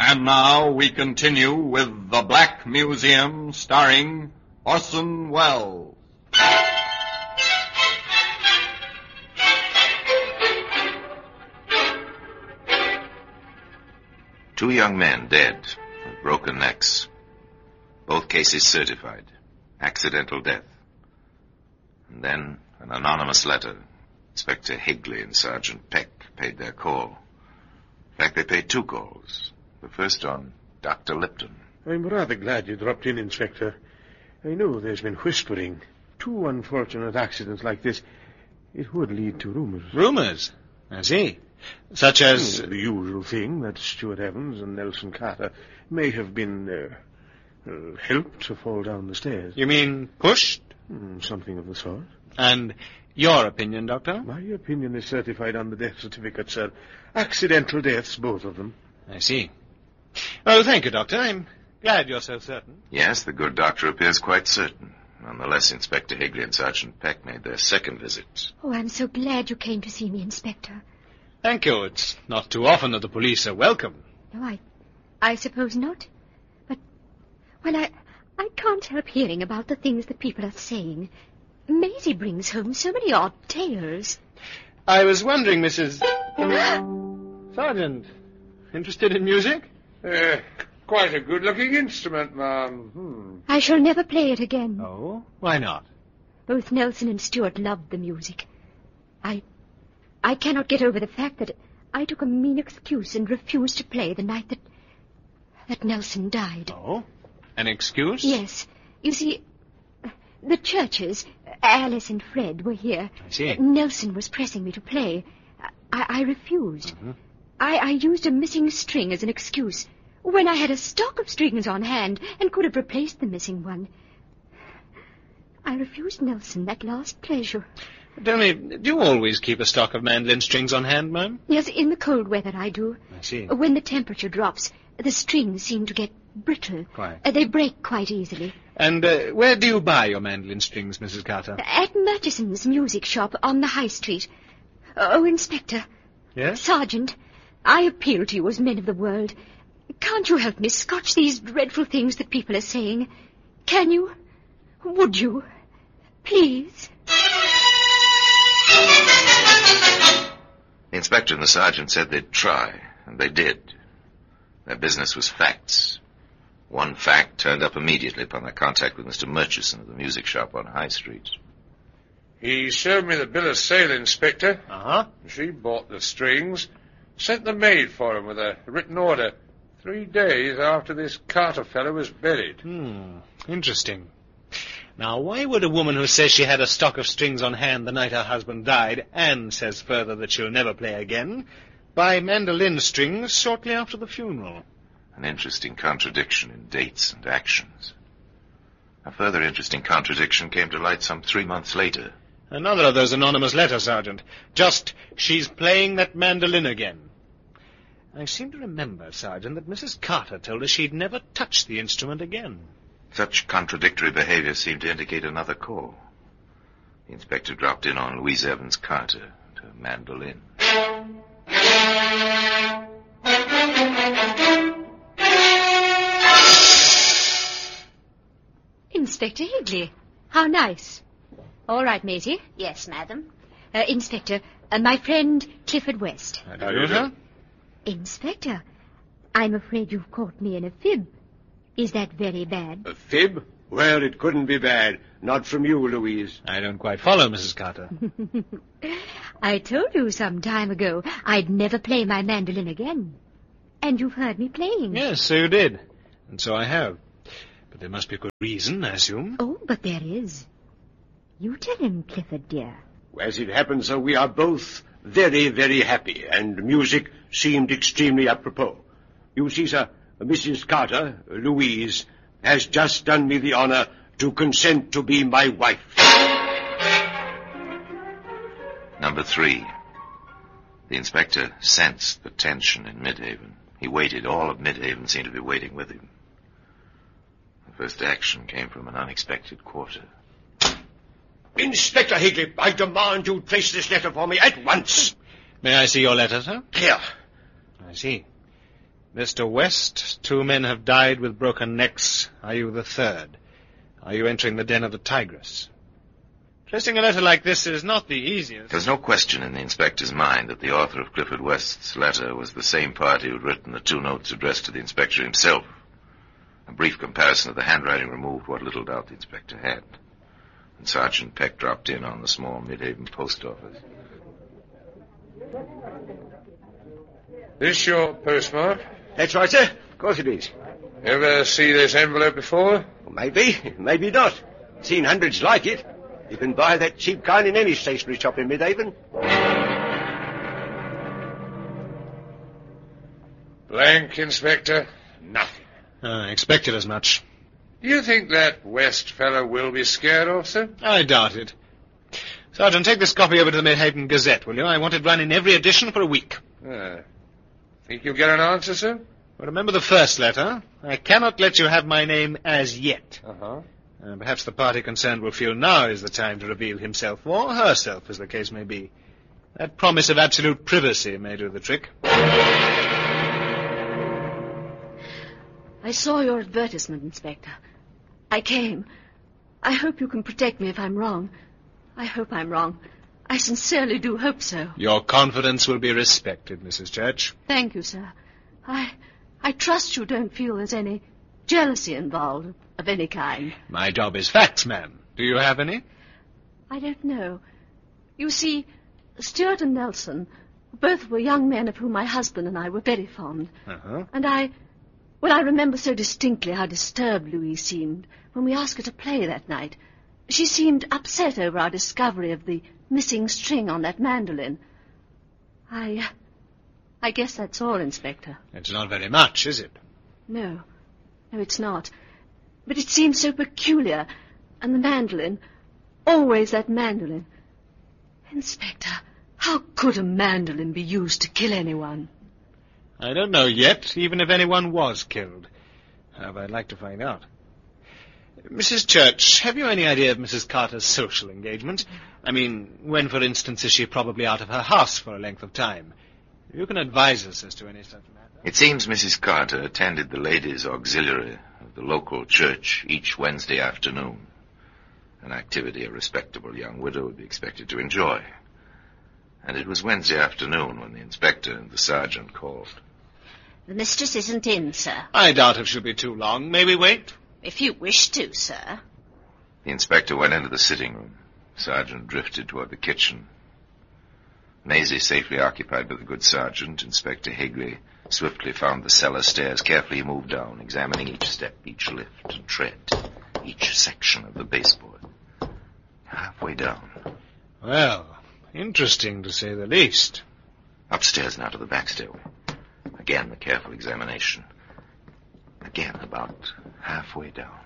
And now we continue with The Black Museum, starring Orson Welles. Two young men dead with broken necks. Both cases certified. Accidental death. And then an anonymous letter. Inspector Higley and Sergeant Peck paid their call. In fact, they paid two calls. The first on Dr. Lipton. I'm rather glad you dropped in, Inspector. I know there's been whispering. Two unfortunate accidents like this, it would lead to rumors. Rumors? I see. Such as... The usual thing, that Stuart Evans and Nelson Carter may have been helped to fall down the stairs. You mean pushed? Something of the sort. And your opinion, Doctor? My opinion is certified on the death certificate, sir. Accidental deaths, both of them. I see. Oh, thank you, Doctor. I'm glad you're so certain. Yes, the good doctor appears quite certain. Nonetheless, Inspector Higley and Sergeant Peck made their second visit. Oh, I'm so glad you came to see me, Inspector. Thank you. It's not too often that the police are welcome. No, I suppose not. But, well, I can't help hearing about the things that people are saying. Maisie brings home so many odd tales. I was wondering, Mrs... Sergeant, interested in music? Quite a good-looking instrument, ma'am. I shall never play it again. Oh? Why not? Both Nelson and Stuart loved the music. I cannot get over the fact that I took a mean excuse and refused to play the night that Nelson died. Oh? An excuse? Yes. You see, the Churches, Alice and Fred, were here. I see. Nelson was pressing me to play. I refused. Mm-hmm. I used a missing string as an excuse, when I had a stock of strings on hand and could have replaced the missing one. I refused Nelson that last pleasure. Tell me, do you always keep a stock of mandolin strings on hand, ma'am? Yes, in the cold weather I do. I see. When the temperature drops, the strings seem to get brittle. Quite. They break quite easily. And where do you buy your mandolin strings, Mrs. Carter? At Murchison's music shop on the High Street. Oh, Inspector. Yes? Sergeant, I appeal to you as men of the world. Can't you help me scotch these dreadful things that people are saying? Can you? Would you? Please? The inspector and the sergeant said they'd try, and they did. Their business was facts. One fact turned up immediately upon their contact with Mr. Murchison of the music shop on High Street. He showed me the bill of sale, Inspector. Uh-huh. She bought the strings, sent the maid for him with a written order 3 days after this Carter fellow was buried. Interesting. Now, why would a woman who says she had a stock of strings on hand the night her husband died, and says further that she'll never play again, buy mandolin strings shortly after the funeral? An interesting contradiction in dates and actions. A further interesting contradiction came to light some 3 months later. Another of those anonymous letters, Sergeant. Just, she's playing that mandolin again. I seem to remember, Sergeant, that Mrs. Carter told us she'd never touch the instrument again. Such contradictory behavior seemed to indicate another call. The inspector dropped in on Louise Evans Carter and her mandolin. Inspector Higley. How nice. All right, Maisie. Yes, madam. Inspector, my friend Clifford West. How do you do, sir? Inspector, I'm afraid you've caught me in a fib. Is that very bad? A fib? Well, it couldn't be bad. Not from you, Louise. I don't quite follow, Mrs. Carter. I told you some time ago I'd never play my mandolin again. And you've heard me playing. Yes, so you did. And so I have. But there must be a good reason, I assume. Oh, but there is. You tell him, Clifford, dear. As it happens, sir, we are both very, very happy, and music seemed extremely apropos. You see, sir, Mrs. Carter, Louise, has just done me the honor to consent to be my wife. Number 3. The inspector sensed the tension in Midhaven. He waited. All of Midhaven seemed to be waiting with him. The first action came from an unexpected quarter. Inspector Higley, I demand you trace this letter for me at once. May I see your letter, sir? Here. I see. Mr. West, 2 men have died with broken necks. Are you the third? Are you entering the den of the tigress? Tracing a letter like this is not the easiest. There's no question in the inspector's mind that the author of Clifford West's letter was the same party who'd written the 2 notes addressed to the inspector himself. A brief comparison of the handwriting removed what little doubt the inspector had. And Sergeant Peck dropped in on the small Mid-Haven post office. This your postmark? That's right, sir. Of course it is. Ever see this envelope before? Well, maybe not. Seen hundreds like it. You can buy that cheap kind in any stationery shop in Mid-Haven. Blank, Inspector. Nothing. I expected as much. Do you think that West fellow will be scared off, sir? I doubt it. Sergeant, take this copy over to the Mid-Haven Gazette, will you? I want it run in every edition for a week. Think you'll get an answer, sir? Well, remember the first letter. I cannot let you have my name as yet. Uh-huh. Perhaps the party concerned will feel now is the time to reveal himself, or herself, as the case may be. That promise of absolute privacy may do the trick. I saw your advertisement, Inspector. I came. I hope you can protect me if I'm wrong. I hope I'm wrong. I sincerely do hope so. Your confidence will be respected, Mrs. Church. Thank you, sir. I trust you don't feel there's any jealousy involved of any kind. My job is facts, ma'am. Do you have any? I don't know. You see, Stuart and Nelson both were young men of whom my husband and I were very fond. Uh-huh. And I remember so distinctly how disturbed Louise seemed when we asked her to play that night. She seemed upset over our discovery of the missing string on that mandolin. I guess that's all, Inspector. It's not very much, is it? No, it's not. But it seems so peculiar. And the mandolin, always that mandolin. Inspector, how could a mandolin be used to kill anyone? I don't know yet, even if anyone was killed. However, I'd like to find out. Mrs. Church, have you any idea of Mrs. Carter's social engagement? I mean, when, for instance, is she probably out of her house for a length of time? You can advise us as to any such matter. It seems Mrs. Carter attended the ladies' auxiliary of the local church each Wednesday afternoon, an activity a respectable young widow would be expected to enjoy. And it was Wednesday afternoon when the inspector and the sergeant called. The mistress isn't in, sir. I doubt if she'll be too long. May we wait? If you wish to, sir. The inspector went into the sitting room. The sergeant drifted toward the kitchen. Maisie safely occupied by the good sergeant, Inspector Higley swiftly found the cellar stairs. Carefully he moved down, examining each step, each lift and tread, each section of the baseboard. Halfway down. Well, interesting to say the least. Upstairs now to the back stairway. Again the careful examination. Again about halfway down.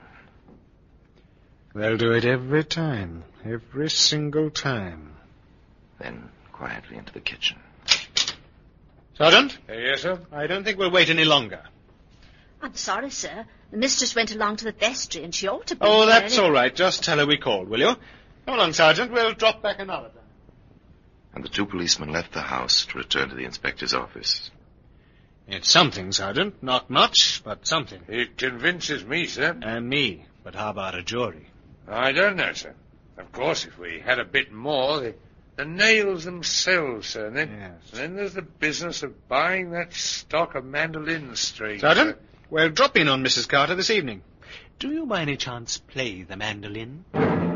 They'll do it every time. Every single time. Then quietly into the kitchen. Sergeant? Yes, sir? I don't think we'll wait any longer. I'm sorry, sir. The mistress went along to the vestry and she ought to be Oh, here that's any- all right. Just tell her we called, will you? Come along, Sergeant. We'll drop back another time. And the 2 policemen left the house to return to the inspector's office. It's something, Sergeant. Not much, but something. It convinces me, sir. And me. But how about a jury? I don't know, sir. Of course, if we had a bit more, the nails themselves, sir. And then there's the business of buying that stock of mandolin strings. Sergeant, we'll drop in on Mrs. Carter this evening. Do you by any chance play the mandolin?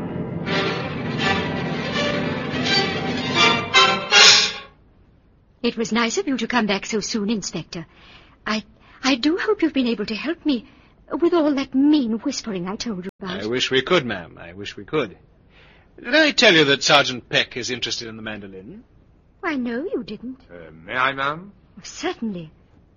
It was nice of you to come back so soon, Inspector. I do hope you've been able to help me with all that mean whispering I told you about. I wish we could, ma'am. I wish we could. Did I tell you that Sergeant Peck is interested in the mandolin? Why, no, you didn't. May I, ma'am? Certainly.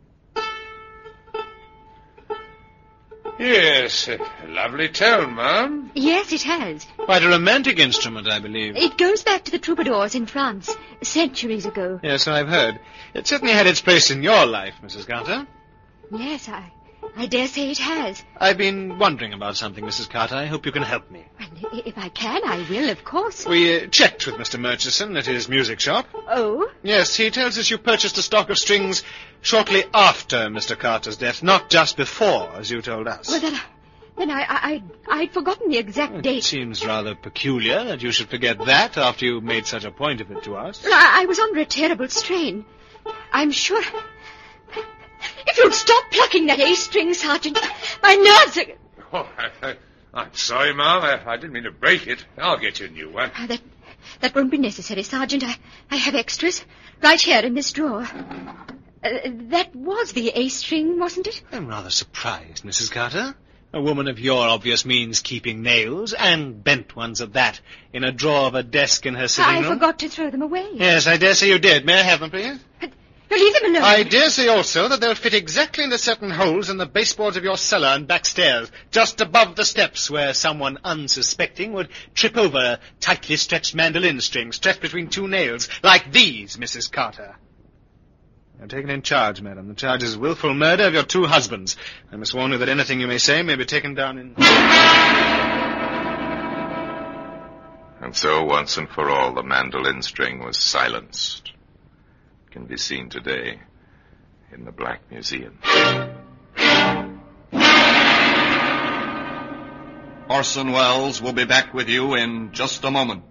Yes, a lovely tone, ma'am. Yes, it has. Quite a romantic instrument, I believe. It goes back to the troubadours in France, centuries ago. Yes, I've heard. It certainly had its place in your life, Mrs. Carter. Yes, I dare say it has. I've been wondering about something, Mrs. Carter. I hope you can help me. Well, if I can, I will, of course. We checked with Mr. Murchison at his music shop. Oh? Yes, he tells us you purchased a stock of strings shortly after Mr. Carter's death, not just before, as you told us. Well, then I'd forgotten the exact It date. seems rather peculiar that you should forget that after you made such a point of it to us. Well, I was under a terrible strain. I'm sure... If you'd stop plucking that A string, Sergeant, my nerves are... Oh, I'm sorry, Ma'am. I didn't mean to break it. I'll get you a new one. That won't be necessary, Sergeant. I have extras right here in this drawer. That was the A string, wasn't it? I'm rather surprised, Mrs. Carter. A woman of your obvious means keeping nails, and bent ones at that, in a drawer of a desk in her sitting room. I forgot to throw them away. Yes, I dare say you did. May I have them, please? Now leave them alone. I dare say also that they'll fit exactly into certain holes in the baseboards of your cellar and back stairs, just above the steps where someone unsuspecting would trip over a tightly stretched mandolin string stretched between two nails, like these, Mrs. Carter. You're taken in charge, madam. The charge is willful murder of your two husbands. I must warn you that anything you may say may be taken down in... And so, once and for all, the mandolin string was silenced. It can be seen today in the Black Museum. Orson Welles will be back with you in just a moment.